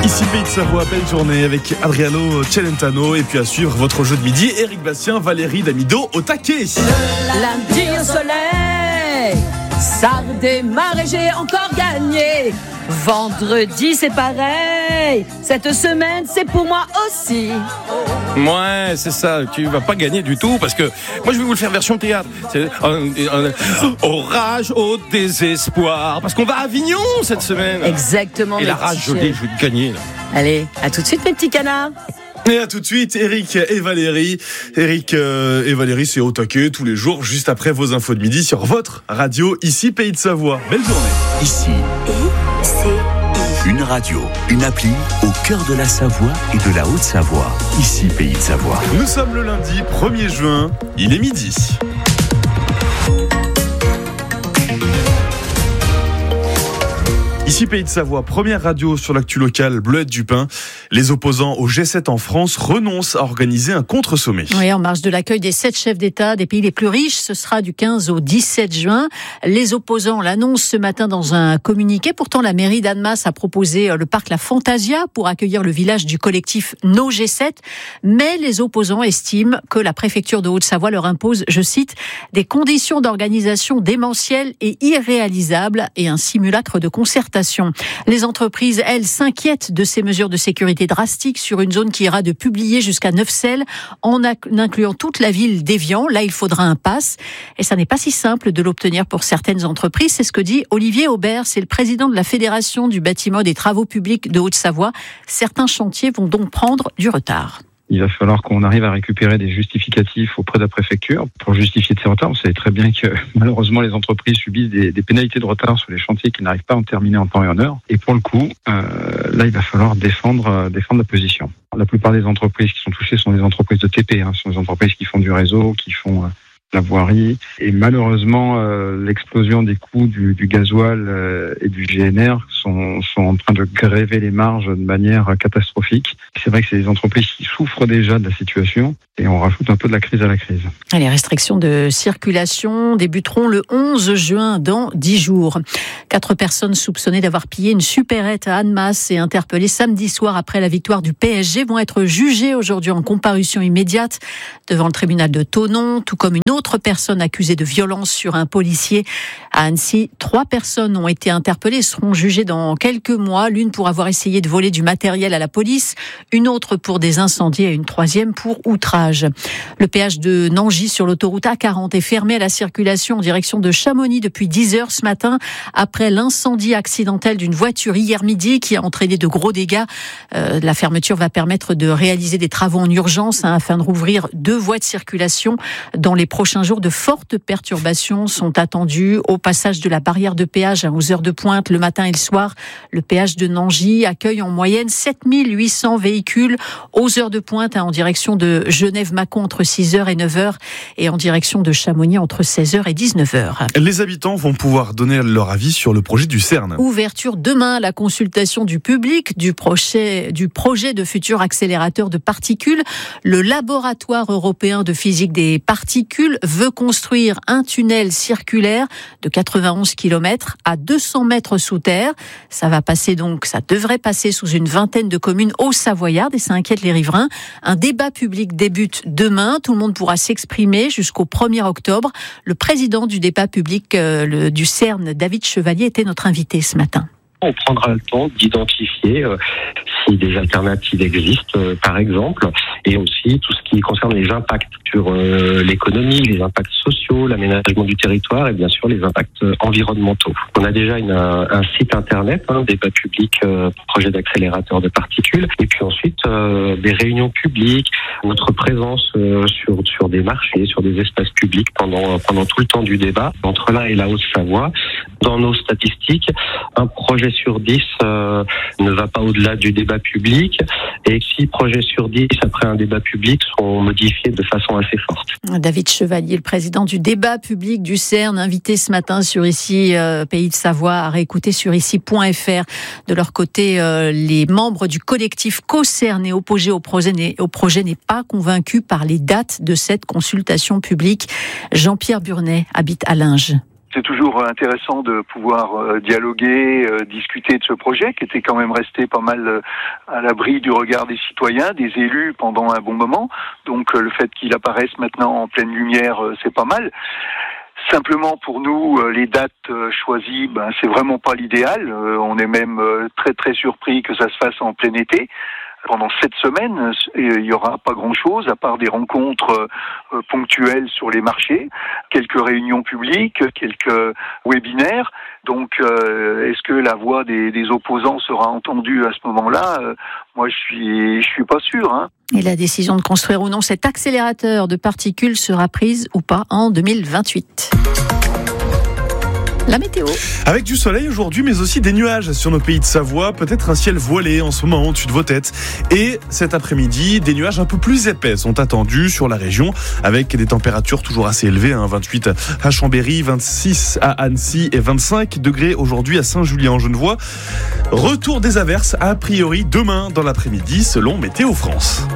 Ici Pays de Savoie, belle journée avec Adriano Celentano et puis à suivre votre jeu de midi, Éric Bastien, Valérie Damido au taquet. Lundi au soleil, ça redémarre et j'ai encore gagné. Vendredi c'est pareil, cette semaine c'est pour moi aussi. Ouais, c'est ça, tu vas pas gagner du tout parce que moi je vais vous le faire version théâtre. C'est un orage au désespoir parce qu'on va à Avignon cette semaine. Exactement. Et la rage, je vais te gagner là. Allez, à tout de suite mes petits canards. Et à tout de suite, Éric et Valérie. Éric et Valérie, c'est au taquet tous les jours, juste après vos infos de midi sur votre radio, ici Pays de Savoie. Belle journée. Ici, une radio, une appli au cœur de la Savoie et de la Haute-Savoie. Ici Pays de Savoie. Nous sommes le lundi 1er juin, il est midi. Ici Pays de Savoie, première radio sur l'actu locale, Bleuette du Pin. Les opposants au G7 en France renoncent à organiser un contre-sommet. Oui, en marge de l'accueil des 7 chefs d'État des pays les plus riches, ce sera du 15 au 17 juin. Les opposants l'annoncent ce matin dans un communiqué. Pourtant, la mairie d'Annemasse a proposé le parc La Fantasia pour accueillir le village du collectif No G7. Mais les opposants estiment que la préfecture de Haute-Savoie leur impose, je cite, des conditions d'organisation démentielles et irréalisables et un simulacre de concertation. Les entreprises, elles, s'inquiètent de ces mesures de sécurité drastiques sur une zone qui ira de Publier jusqu'à Neufcelles, en incluant toute la ville d'Évian. Là, il faudra un pass. Et ça n'est pas si simple de l'obtenir pour certaines entreprises. C'est ce que dit Olivier Aubert. C'est le président de la Fédération du bâtiment et des travaux publics de Haute-Savoie. Certains chantiers vont donc prendre du retard. Il va falloir qu'on arrive à récupérer des justificatifs auprès de la préfecture pour justifier de ces retards. Vous savez très bien que malheureusement les entreprises subissent des pénalités de retard sur les chantiers qui n'arrivent pas à en terminer en temps et en heure. Et pour le coup, là il va falloir défendre la position. La plupart des entreprises qui sont touchées sont des entreprises de TP, ce sont des entreprises qui font du réseau, qui font la voirie. Et malheureusement, l'explosion des coûts du gasoil et du GNR sont en train de gréver les marges de manière catastrophique. C'est vrai que c'est des entreprises qui souffrent déjà de la situation et on rajoute un peu de la crise à la crise. Les restrictions de circulation débuteront le 11 juin, dans 10 jours. 4 personnes soupçonnées d'avoir pillé une supérette à Annemasse et interpellées samedi soir après la victoire du PSG vont être jugées aujourd'hui en comparution immédiate devant le tribunal de Thonon, tout comme une autre personne accusée de violence sur un policier à Annecy. 3 personnes ont été interpellées et seront jugées dans quelques mois. L'une pour avoir essayé de voler du matériel à la police, une autre pour des incendies et une troisième pour outrage. Le péage de Nangy sur l'autoroute A40 est fermé à la circulation en direction de Chamonix depuis 10h ce matin après l'incendie accidentel d'une voiture hier midi qui a entraîné de gros dégâts. La fermeture va permettre de réaliser des travaux en urgence afin de rouvrir 2 voies de circulation. Dans les prochains jours, de fortes perturbations sont attendues au passage de la barrière de péage aux heures de pointe le matin et le soir. Le péage de Nangy accueille en moyenne 7800 véhicules aux heures de pointe en direction de Genève-Mâcon entre 6h et 9h et en direction de Chamonix entre 16h et 19h. Les habitants vont pouvoir donner leur avis sur le projet du CERN. Ouverture demain à la consultation du public du projet de futur accélérateur de particules. Le laboratoire européen de physique des particules veut construire un tunnel circulaire de 91 km à 200 mètres sous terre. Ça devrait passer sous une vingtaine de communes au Savoyard et ça inquiète les riverains. Un débat public débute demain. Tout le monde pourra s'exprimer jusqu'au 1er octobre. Le président du débat public du CERN, David Chevalier, était notre invité ce matin. On prendra le temps d'identifier si des alternatives existent, par exemple, et aussi tout ce qui concerne les impacts sur l'économie, les impacts sociaux, l'aménagement du territoire et bien sûr les impacts environnementaux. On a déjà un site internet, débat public, projet d'accélérateur de particules, et puis ensuite des réunions publiques, notre présence sur des marchés, sur des espaces publics pendant tout le temps du débat, entre l'Ain et la Haute-Savoie. Dans nos statistiques, un projet sur 10 ne va pas au-delà du débat public et 6 projets sur 10 après un débat public sont modifiés de façon assez forte. David Chevalier, le président du débat public du CERN, invité ce matin sur Ici Pays de Savoie, à réécouter sur ici.fr. De leur côté, les membres du collectif concerné opposés au projet n'est pas convaincu par les dates de cette consultation publique. Jean-Pierre Burnet habite à Linge. C'est toujours intéressant de pouvoir dialoguer, discuter de ce projet qui était quand même resté pas mal à l'abri du regard des citoyens, des élus pendant un bon moment. Donc le fait qu'il apparaisse maintenant en pleine lumière, c'est pas mal. Simplement pour nous, les dates choisies, c'est vraiment pas l'idéal. On est même très très surpris que ça se fasse en plein été. Pendant 7 semaines, il y aura pas grand-chose à part des rencontres ponctuelles sur les marchés, quelques réunions publiques, quelques webinaires. Donc, est-ce que la voix des opposants sera entendue à ce moment-là ? Moi, je suis pas sûr. Hein. Et la décision de construire ou non cet accélérateur de particules sera prise ou pas en 2028. La météo. Avec du soleil aujourd'hui, mais aussi des nuages sur nos pays de Savoie. Peut-être un ciel voilé en ce moment au-dessus de vos têtes. Et cet après-midi, des nuages un peu plus épais sont attendus sur la région, avec des températures toujours assez élevées. 28 à Chambéry, 26 à Annecy et 25 degrés aujourd'hui à Saint-Julien-en-Genevois. Retour des averses a priori demain dans l'après-midi, selon Météo France.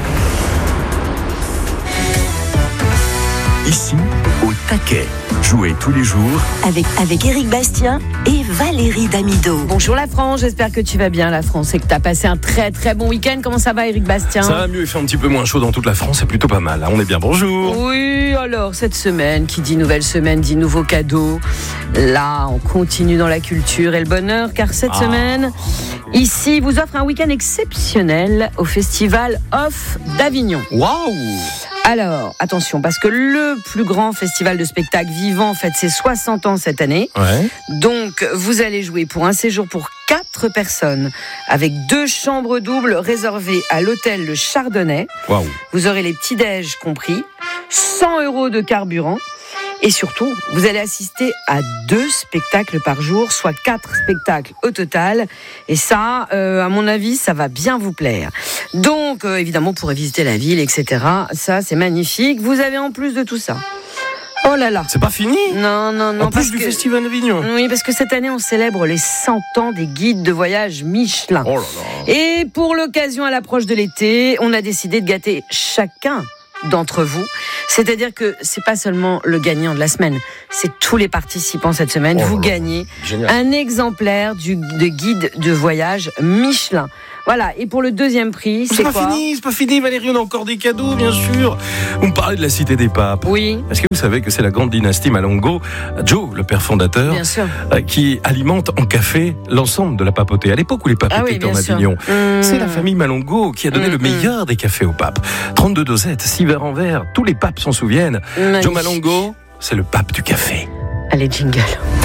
Ici, au taquet. Jouez tous les jours avec Éric Bastien et Valérie Damido. Bonjour la France, j'espère que tu vas bien la France et que tu as passé un très très bon week-end. Comment ça va Éric Bastien ? Ça va mieux, il fait un petit peu moins chaud dans toute la France, c'est plutôt pas mal. On est bien, bonjour. Oui, alors cette semaine, qui dit nouvelle semaine, dit nouveaux cadeaux. Là, on continue dans la culture et le bonheur, car cette semaine, ici, vous offre un week-end exceptionnel au Festival Off d'Avignon. Waouh ! Alors, attention, parce que le plus grand festival de spectacle vivant fête ses 60 ans cette année. Ouais. Donc, vous allez jouer pour un séjour pour 4 personnes avec 2 chambres doubles réservées à l'hôtel Le Chardonnay. Waouh. Vous aurez les petits-déj compris, 100 € de carburant. Et surtout, vous allez assister à 2 spectacles par jour, soit 4 spectacles au total. Et ça, à mon avis, ça va bien vous plaire. Donc, évidemment, vous pourrez visiter la ville, etc. Ça, c'est magnifique. Vous avez en plus de tout ça. Oh là là. C'est pas fini ? Non. En plus du Festival d'Avignon. Oui, parce que cette année, on célèbre les 100 ans des guides de voyage Michelin. Oh là là. Et pour l'occasion, à l'approche de l'été, on a décidé de gâter chacun d'entre vous. C'est-à-dire que c'est pas seulement le gagnant de la semaine, c'est tous les participants cette semaine. Vous gagnez un exemplaire de guide de voyage Michelin. Voilà, et pour le deuxième prix, c'est quoi ? C'est pas fini, Valérie, on a encore des cadeaux, bien sûr. Vous me parlez de la Cité des Papes. Oui. Est-ce que vous savez que c'est la grande dynastie Malongo, Joe, le père fondateur, bien sûr, qui alimente en café l'ensemble de la papauté. À l'époque où les papes étaient en Avignon, c'est la famille Malongo qui a donné le meilleur des cafés aux papes. 32 dosettes, 6 verres en verre, tous les papes s'en souviennent. Joe Malongo, c'est le pape du café. Allez, jingle.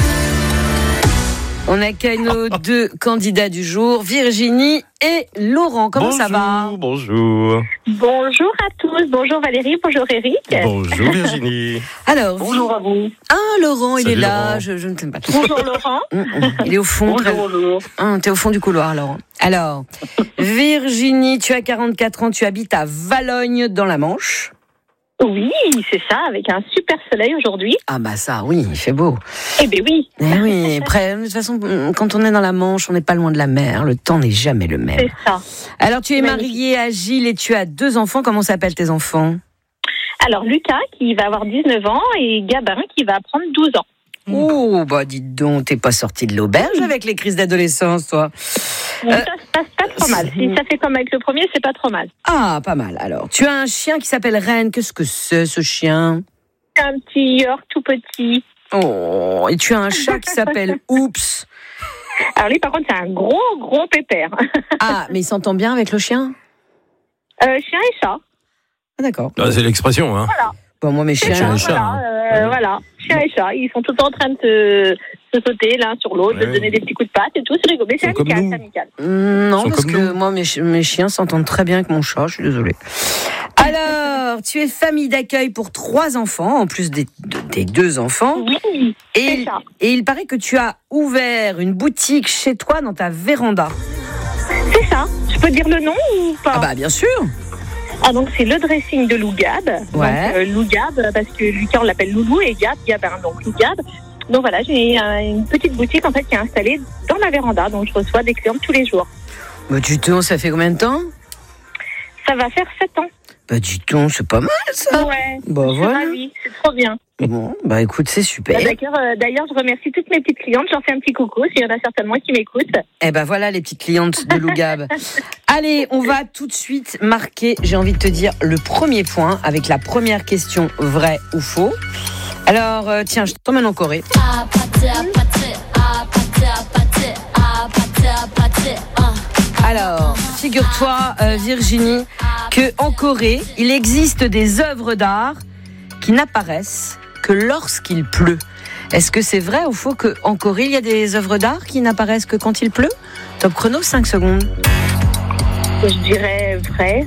On accueille nos 2 candidats du jour, Virginie et Laurent. Comment ça va ? Bonjour. Bonjour à tous. Bonjour Valérie, bonjour Eric. Bonjour Virginie. Alors, bonjour à vous. Ah, Laurent, il est là. Laurent. Je ne t'aime pas. Bonjour Laurent. Il est au fond. Bonjour. T'es au fond du couloir, Laurent. Alors, Virginie, tu as 44 ans, tu habites à Valognes dans la Manche. Oui, c'est ça, avec un super soleil aujourd'hui. Ah bah ça, oui, il fait beau. Eh ben oui. Eh oui, après, de toute façon, quand on est dans la Manche, on n'est pas loin de la mer, le temps n'est jamais le même. C'est ça. Alors, tu es mariée à Gilles et tu as 2 enfants, comment s'appellent tes enfants ? Alors, Lucas, qui va avoir 19 ans, et Gabin, qui va prendre 12 ans. Oh, bah dites donc, t'es pas sortie de l'auberge avec les crises d'adolescence, toi. Ça se passe pas trop mal. Si ça fait comme avec le premier, c'est pas trop mal. Ah, pas mal. Alors, tu as un chien qui s'appelle Reine. Qu'est-ce que c'est, ce chien ? Un petit York tout petit. Oh, et tu as un chat qui s'appelle Oups. Alors lui, par contre, c'est un gros pépère. Ah, mais il s'entend bien avec le chien ? Chien et chat. Ah, d'accord. Ah, c'est l'expression, hein. Voilà. Bon, moi, mes chiens et chats. Voilà, chien et chat, ils sont tout le temps en train de se sauter l'un sur l'autre, de donner des petits coups de patte et tout, c'est rigolo. Mais c'est amical. Non, parce que moi, mes chiens s'entendent très bien avec mon chat, je suis désolée. Alors, tu es famille d'accueil pour 3 enfants, en plus des 2 enfants. Oui, c'est ça. Et il paraît que tu as ouvert une boutique chez toi dans ta véranda. C'est ça. Je peux dire le nom ou pas ? Ah bah, bien sûr. Ah, donc c'est le dressing de Lou Gab. Ouais. Donc, Lou Gab, parce que Lucas on l'appelle Loulou et Gabin, donc Lou Gab. Donc voilà, j'ai une petite boutique en fait qui est installée dans ma véranda, donc je reçois des clients tous les jours. Bah dis donc, ça fait combien de temps ? Ça va faire 7 ans. Bah dis donc, c'est pas mal ça. Ouais, bah, je suis ravie, c'est trop bien. Bon, bah écoute, c'est super. D'ailleurs, je remercie toutes mes petites clientes. J'en fais un petit coucou, s'il y en a certainement qui m'écoutent. Eh ben voilà les petites clientes de Lougab. Allez, on va tout de suite marquer, j'ai envie de te dire, le premier point avec la première question, vrai ou faux. Alors, tiens, je t'emmène en Corée. Alors, figure-toi, Virginie, que en Corée, il existe des œuvres d'art qui n'apparaissent que lorsqu'il pleut. Est-ce que c'est vrai ou faux qu'en Corée, il y a des œuvres d'art qui n'apparaissent que quand il pleut ? Top chrono, 5 secondes. Je dirais vrai.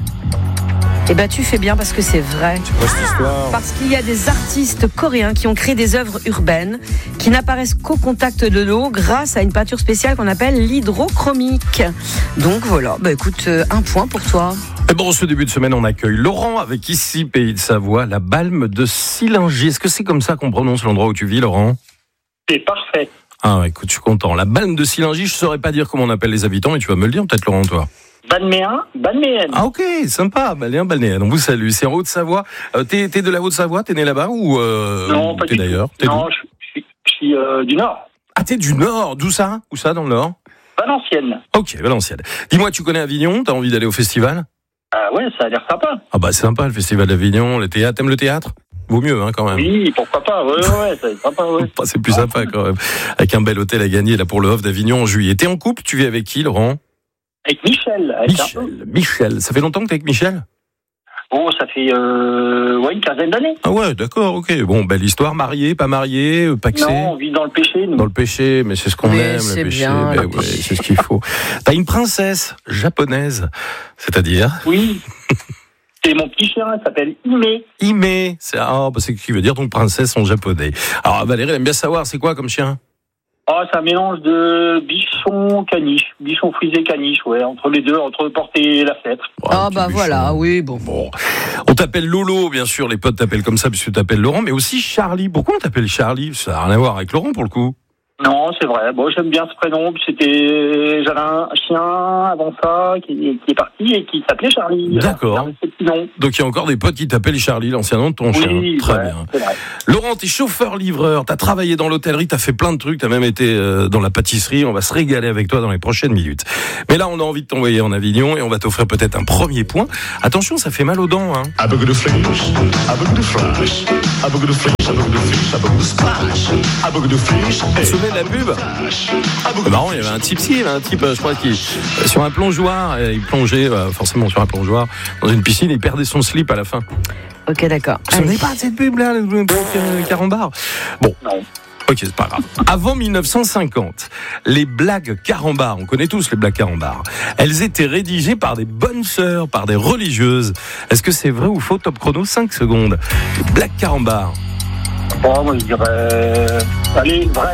Eh ben, tu fais bien parce que c'est vrai. C'est quoi cette histoire ? Parce qu'il y a des artistes coréens qui ont créé des œuvres urbaines qui n'apparaissent qu'au contact de l'eau grâce à une peinture spéciale qu'on appelle l'hydrochromique. Donc voilà, bah écoute, un point pour toi. Et bon, ce début de semaine, on accueille Laurent avec ici, Pays de Savoie, la Balme de Sillingy. Est-ce que c'est comme ça qu'on prononce l'endroit où tu vis, Laurent ? C'est parfait. Ah, écoute, je suis content. La Balme de Sillingy, je saurais pas dire comment on appelle les habitants, mais tu vas me le dire peut-être, Laurent, toi. Balméen, balnéenne. Ah ok, sympa, balnéenne. On vous salue. C'est en Haute-Savoie. T'es de la Haute-Savoie, t'es né là-bas ou non, pas t'es du d'ailleurs tout. Non, je suis du Nord. Ah, t'es du Nord. D'où ça ? Où ça, dans le Nord ? Valenciennes. Ok, Valenciennes. Dis-moi, tu connais Avignon ? T'as envie d'aller au festival ? Ah ouais, ça a l'air sympa. Ah bah c'est sympa le festival d'Avignon, le théâtre. T'aimes le théâtre ? Vaut mieux, hein, quand même. Oui, pourquoi pas. Ouais, ça va être sympa, ouais. C'est plus sympa quand même. Avec un bel hôtel à gagner là pour le Off d'Avignon en juillet. T'es en couple ? Tu vis avec qui, Laurent ? Avec Michel. Michel. Ça fait longtemps que t'es avec Michel ? Oh, ça fait une quinzaine d'années. Ah ouais, d'accord, ok. Bon, belle histoire. Marié, pas marié, paxé ? Non, on vit dans le péché, nous. Dans le péché, mais c'est ce qu'on aime, le péché. Bien, mais ouais, c'est ce qu'il faut. T'as une princesse japonaise, c'est-à-dire ? Oui. C'est mon petit chien, il s'appelle Ime. Ime, c'est ce qui veut dire donc princesse en japonais. Alors Valérie, elle aime bien savoir, c'est quoi comme chien ? Oh, c'est un mélange de bichon caniche, bichon frisé caniche, ouais, entre les deux, entre le porc et la fête. Ah bah voilà, oui, bon. On t'appelle Lolo, bien sûr, les potes t'appellent comme ça puisque tu t'appelles Laurent, mais aussi Charlie. Pourquoi on t'appelle Charlie ? Ça n'a rien à voir avec Laurent pour le coup. Non, c'est vrai. Bon, j'aime bien ce prénom. J'avais un chien avant ça qui est parti et qui s'appelait Charlie. D'accord. Donc il y a encore des potes qui t'appellent Charlie, l'ancien nom de ton chien. Très bien. C'est vrai. Laurent, t'es chauffeur-livreur, t'as travaillé dans l'hôtellerie, t'as fait plein de trucs, t'as même été dans la pâtisserie. On va se régaler avec toi dans les prochaines minutes. Mais là, on a envie de t'envoyer en Avignon et on va t'offrir peut-être un premier point. Attention, ça fait mal aux dents, hein. Un peu de flash, un peu de flash, un peu de flash, un peu de flash, un peu de splash, un peu de flash. Vous vous souvenez de la pub ? C'est marrant, il y avait un type, je crois, qui sur un plongeoir, il plongeait forcément sur un plongeoir dans une piscine, et il perdait son slip à la fin. Ok, d'accord. Vous ne savez pas de cette pub-là, le carambar ? Bon. Non. Ok, c'est pas grave. Avant 1950, les blagues carambars, on connaît tous les blagues carambars, elles étaient rédigées par des bonnes sœurs, par des religieuses. Est-ce que c'est vrai ou faux ? Top chrono, 5 secondes. Les blagues carambars. Oh, moi je dirais... Allez, vrai.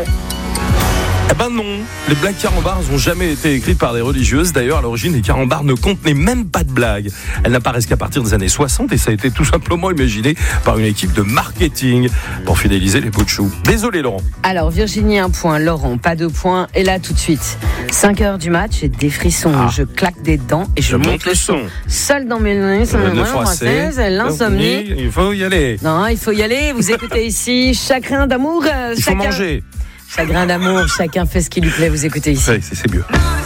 Eh ben non, les blagues carambars n'ont jamais été écrites par des religieuses. D'ailleurs, à l'origine, les carambars ne contenaient même pas de blagues. Elles n'apparaissent qu'à partir des années 60 et ça a été tout simplement imaginé par une équipe de marketing pour fidéliser les pots de chou. Désolé, Laurent. Alors, Virginie, 1 point. Laurent, pas 2 points. Et là, tout de suite, 5h du match, j'ai des frissons. Je claque des dents et je monte le son. Seul dans mes nuits, c'est l'insomnie. Il faut y aller. Non, il faut y aller. Vous écoutez ici Chagrin d'amour. Il faut manger. Chagrin d'amour, chacun fait ce qui lui plaît. Vous écoutez ici. Oui, c'est mieux.